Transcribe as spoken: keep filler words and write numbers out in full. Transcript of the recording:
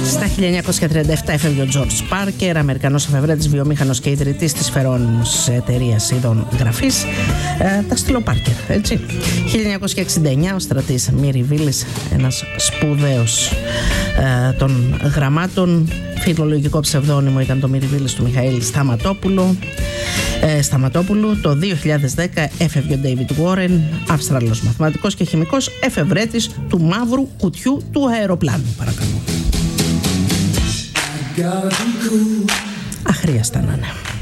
Στα χίλια εννιακόσια τριάντα επτά έφευγε ο Τζορτζ Πάρκερ, Αμερικανός εφευρέτης, βιομήχανος και ιδρυτής της φερόνιμους εταιρείας ειδών γραφής, ε, τα στυλο Πάρκερ, έτσι. χίλια εννιακόσια εξήντα εννιά ο στρατής Μύρι Βίλης, ένας σπουδαίος ε, των γραμμάτων. Φιλολογικό ψευδόνυμο ήταν το Μύρι Βίλης του Μιχαήλ Σταματόπουλου. Ε, Σταματόπουλου. Το δύο χιλιάδες δέκα έφευγε ο Ντέιβιντ Βόρεν, Αυστραλός μαθηματικός και χημικός, εφευρέτης του μαύρου κουτιού του αεροπλάνου. Παρακαλώ. Αχρίαστα να είναι.